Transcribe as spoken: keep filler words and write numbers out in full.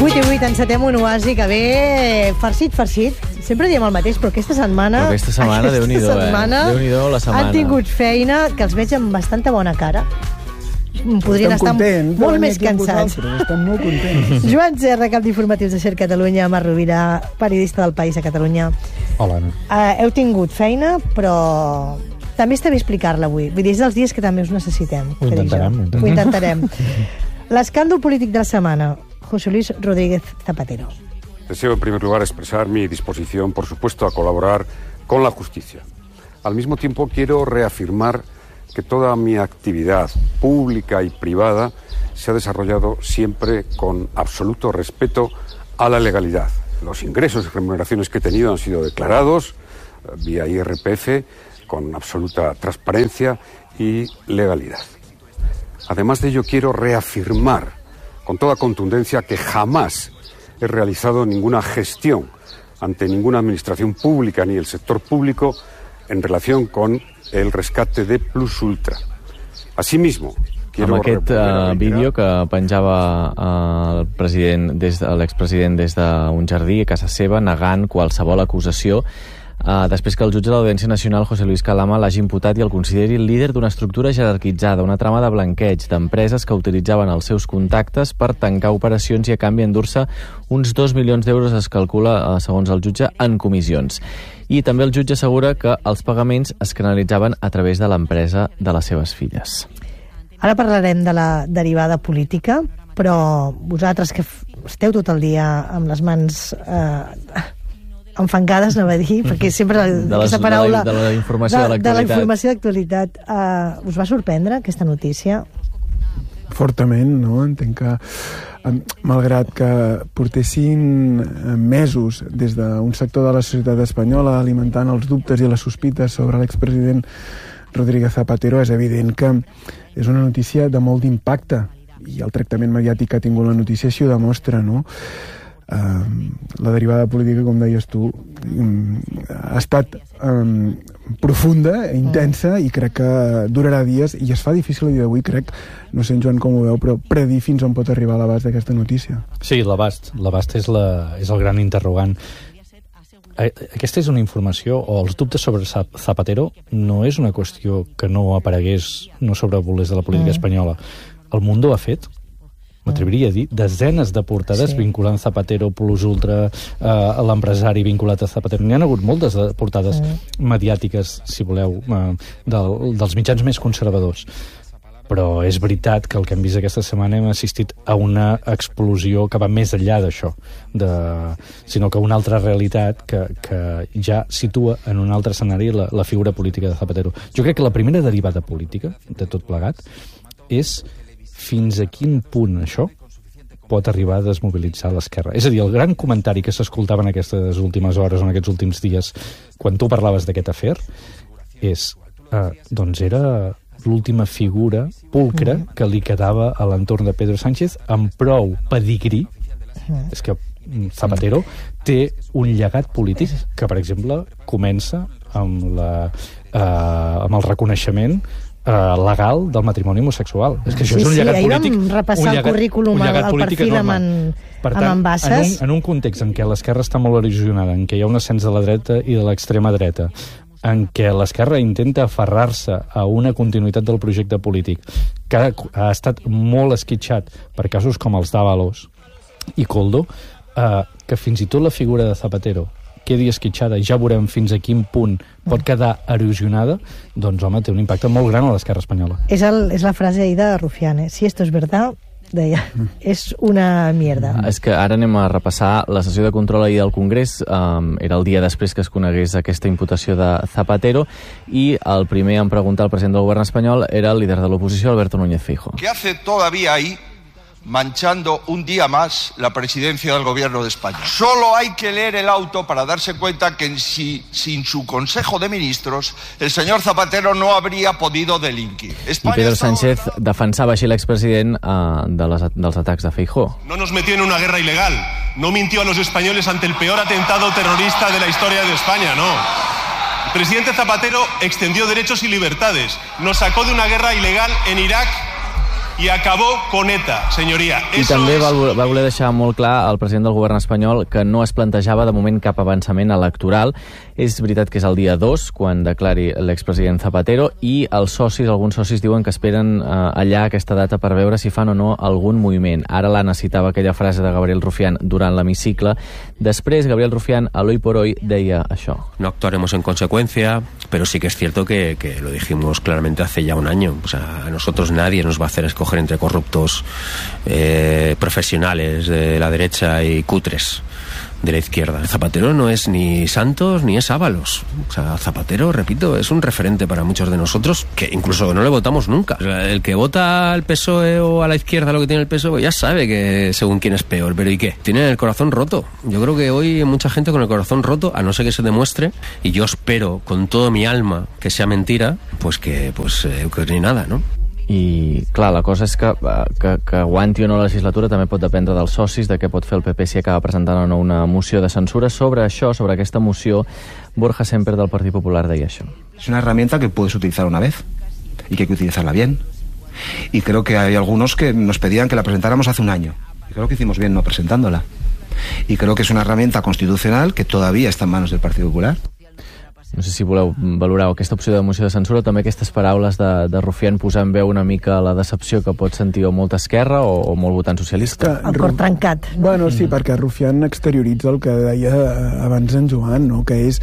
vuit i vuit, encetem un oasi que ve farcit, farcit. Sempre diem el mateix, però aquesta setmana... Però aquesta setmana, Déu-n'hi-do, eh? Déu-n'hi-do la setmana. Han tingut feina, que els veig amb bastanta bona cara. Podrien estan estar contents, molt més cansats. Estan molt contents. Joan Serra, cap d'informatius de Ser Catalunya, Marc Rovira, periodista del País a Catalunya. Hola, Anna. Uh, heu tingut feina, però també està bé explicar-la avui. Vull dir, és dels dies que també us necessitem. Ho intentarem. Ho intentarem. L'escàndol polític de la setmana. José Luis Rodríguez Zapatero. Deseo en primer lugar expresar mi disposición, por supuesto, a colaborar con la justicia. Al mismo tiempo quiero reafirmar que toda mi actividad pública y privada se ha desarrollado siempre con absoluto respeto a la legalidad. Los ingresos y remuneraciones que he tenido han sido declarados vía I R P F con absoluta transparencia y legalidad. Además de ello, quiero reafirmar con toda contundencia que jamás he realizado ninguna gestión ante ninguna administración pública ni el sector público en relación con el rescate de Plus Ultra. Asimismo, quiero... Amb aquest uh, vídeo que penjava uh, el president des de, l'expresident des d'un jardí a casa seva, negant qualsevol acusació, uh, després que el jutge de l'Audiència Nacional, José Luis Calama, l'hagi imputat i el consideri el líder d'una estructura jerarquitzada, una trama de blanqueig d'empreses que utilitzaven els seus contactes per tancar operacions i a canvi endur-se uns dos milions d'euros, es calcula, uh, segons el jutge, en comissions. I també el jutge assegura que els pagaments es canalitzaven a través de l'empresa de les seves filles. Ara parlarem de la derivada política, però vosaltres que esteu tot el dia amb les mans eh, enfangades, no va dir, perquè sempre de les, aquesta paraula... De la, de la informació de, de l'actualitat. De la informació d'actualitat. Eh, us va sorprendre aquesta notícia? Fortament, no? Entenc que, malgrat que portessin mesos des d'un sector de la societat espanyola alimentant els dubtes i les sospites sobre l'expresident Rodríguez Zapatero, és evident que és una notícia de molt d'impacte i el tractament mediàtic que ha tingut la notícia així ho demostra, no? Uh, la derivada política, com deies tu, um, ha estat um, profunda, intensa, i crec que durarà dies, i es fa difícil a dia d'avui, crec, no sé en Joan com ho veu, però predir fins on pot arribar l'abast d'aquesta notícia. Sí, l'abast, l'abast és, la, és el gran interrogant. Aquesta és una informació, o els dubtes sobre Zapatero no és una qüestió que no aparegués, no sobrevolés de la política mm. espanyola. El Mundo ha fet, m'atreviria a dir, desenes de portades sí. vinculant Zapatero, Plus Ultra, eh, l'empresari vinculat a Zapatero. N'hi ha hagut moltes de portades mm. mediàtiques, si voleu, eh, del, dels mitjans més conservadors. Però és veritat que el que hem vist aquesta setmana hem assistit a una explosió que va més enllà d'això, de... sinó que una altra realitat que, que ja situa en un altre escenari la, la figura política de Zapatero. Jo crec que la primera derivada política de tot plegat és fins a quin punt això pot arribar a desmobilitzar l'esquerra. És a dir, el gran comentari que s'escoltava en aquestes últimes hores, en aquests últims dies, quan tu parlaves d'aquest afer, és, eh, doncs era l'última figura pulcra mm. que li quedava a l'entorn de Pedro Sánchez amb prou pedigrí. Mm. És que Zapatero té un llegat polític que, per exemple, comença amb, la, eh, amb el reconeixement Uh, legal del matrimoni homosexual. És que això sí, és un llegat sí, polític... Sí, ahir vam repassar el currículum, el, el perfil amb en, per tant, amb en Bassas. En un, en un context en què l'esquerra està molt erosionada, en què hi ha un ascens de la dreta i de l'extrema dreta, en què l'esquerra intenta aferrar-se a una continuïtat del projecte polític que ha, ha estat molt esquitxat per casos com els d'Ábalos i Koldo, uh, que fins i tot la figura de Zapatero quedi esquitxada i ja veurem fins a quin punt pot quedar erosionada, doncs, home, té un impacte molt gran a l'esquerra espanyola. És, el, és la frase ahir de Rufián, eh? Si esto es verdad, deia, és una mierda. És que ara anem a repassar la sessió de control ahir del Congrés. Um, era el dia després que es conegués aquesta imputació de Zapatero, i el primer en preguntar al president del govern espanyol era el líder de l'oposició, Alberto Núñez Feijóo. ¿Qué hace todavía ahí manchando un día más la presidencia del gobierno de España? Solo hay que leer el auto para darse cuenta que si, sin su Consejo de Ministros el señor Zapatero no habría podido delinquir. España I Pedro Sánchez estava... defensava així l'expresident uh, de les, dels atacs de Feijóo. No nos metió en una guerra ilegal, no mintió a los españoles ante el peor atentado terrorista de la historia de España, no. El presidente Zapatero extendió derechos y libertades, nos sacó de una guerra ilegal en Irak y acabó con ETA, señoría. I Eso també es... va, va voler deixar molt clar el president del govern espanyol que no es plantejava de moment cap avançament electoral. És veritat que és el dia dos, quan declari l'expresident Zapatero, i els socis, alguns socis diuen que esperen eh, allà aquesta data per veure si fan o no algun moviment. Ara l'Anna citava aquella frase de Gabriel Rufián durant l'hemicicle. Després, Gabriel Rufián, a l'Hoy por Hoy, deia això. No actuaremos en consecuencia, pero sí que es cierto que, que lo dijimos claramente hace ya un año. O sea, a nosotros nadie nos va a hacer escoger entre corruptos eh, profesionales de la derecha y cutres de la izquierda. Zapatero no es ni Santos ni es Ábalos. O sea, Zapatero, repito, es un referente para muchos de nosotros que incluso no le votamos nunca. El que vota al P S O E o a la izquierda lo que tiene el P S O E ya sabe que según quién es peor, pero ¿y qué? Tiene el corazón roto. Yo creo que hoy hay mucha gente con el corazón roto, a no ser que se demuestre, y yo espero con todo mi alma que sea mentira, pues que pues eh, que ni nada, ¿no? I, clar, la cosa és que, que, que aguanti o no la legislatura també pot dependre dels socis, de què pot fer el P P si acaba presentant o no una moció de censura. Sobre això, sobre aquesta moció, Borja Semper del Partit Popular deia això. Es una herramienta que puedes utilizar una vez y que hay que utilizarla bien. Y creo que hay algunos que nos pedían que la presentáramos hace un año. Y creo que hicimos bien no presentándola. Y creo que es una herramienta constitucional que todavía está en manos del Partido Popular. No sé si voleu valorar aquesta opció de moció de censura o també aquestes paraules de, de Rufián posant veu una mica la decepció que pot sentir o molta esquerra o, o molt votant socialista. El cor trencat. Bueno, sí, perquè Rufián exterioritza el que deia abans en Joan, no? Que és